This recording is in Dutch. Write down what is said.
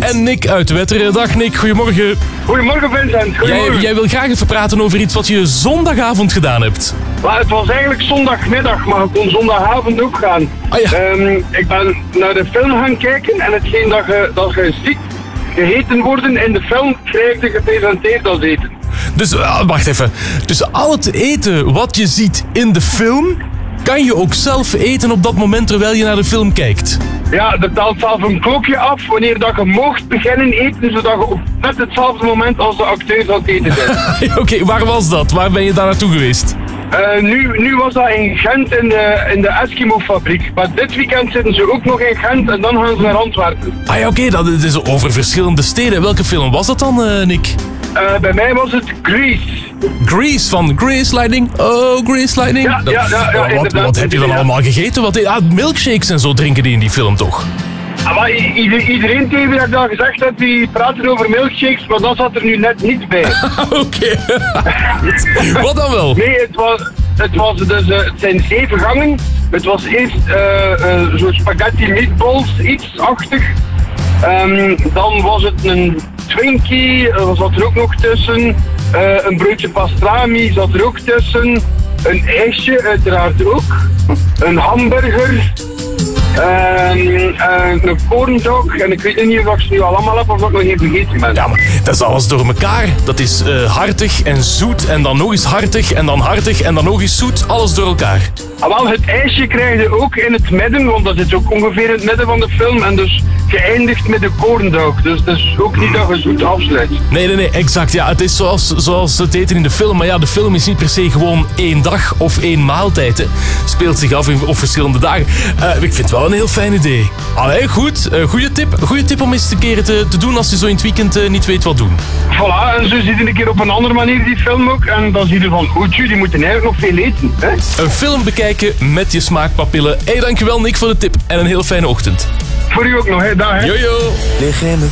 En Nick uit Wetteren. Dag Nick, goedemorgen. Goedemorgen Vincent. Goedemorgen. Jij wil graag even praten over iets wat je zondagavond gedaan hebt. Maar het was eigenlijk zondagmiddag, maar ik kon zondagavond ook gaan. Ah, ja. Ik ben naar de film gaan kijken en hetgeen dat je ziet gegeten worden in de film, krijg je gepresenteerd als eten. Dus, wacht even. Dus al het eten wat je ziet in de film, kan je ook zelf eten op dat moment terwijl je naar de film kijkt? Ja, er telt zelf een klokje af wanneer dat je mocht beginnen eten, zodat je op net hetzelfde moment als de acteurs aan het eten zijn. Oké, waar was dat? Waar ben je daar naartoe geweest? Nu was dat in Gent in de Eskimo-fabriek. Maar dit weekend zitten ze ook nog in Gent en dan gaan ze naar Antwerpen. Ah ja, oké, dat is over verschillende steden. Welke film was dat dan, Nick? Bij mij was het Grease. Grease van Grace Lightning. Oh, Grace Lightning. Ja, inderdaad. Wat heb je dan allemaal gegeten? Milkshakes en zo drinken die in die film toch? Maar iedereen tegen wie ik dat gezegd heb, die praten over milkshakes, maar dat zat er nu net niet bij. Oké. Wat dan wel? Nee, het zijn 7 gangen. Het was eerst zo'n spaghetti meatballs, iets-achtig. Dan was het een Twinkie, zat er ook nog tussen. Een broodje pastrami zat er ook tussen. Een ijsje uiteraard ook. Een hamburger. Een corndog. En ik weet niet of ik ze nu allemaal heb of dat ik nog even vergeten ben. Ja, maar dat is alles door elkaar. Dat is hartig en zoet en dan nog eens hartig en dan hartig en dan nog eens zoet. Alles door elkaar. Wel, het ijsje krijg je ook in het midden, want dat zit ook ongeveer in het midden van de film. En dus geëindigd met de corndog. Dus het is ook niet dat je zoet afsluit. Nee, exact. Ja, het is zoals het eten in de film. Maar ja, de film is niet per se gewoon 1 dag of 1 maaltijd. Hè. Speelt zich af op verschillende dagen. Ik vind het wel een heel fijn idee. Allee, goed. Goeie tip om eens een keer te doen als je zo in het weekend niet weet wat doen. Voilà, en zo ziet je een keer op een andere manier die film ook. En dan zie je van, die moeten eigenlijk nog veel eten. Hè? Een film bekijken met je smaakpapillen. Hey, dankjewel Nick voor de tip. En een heel fijne ochtend. Voor u ook nog, hè. Dag, hè. Jojo. Legende.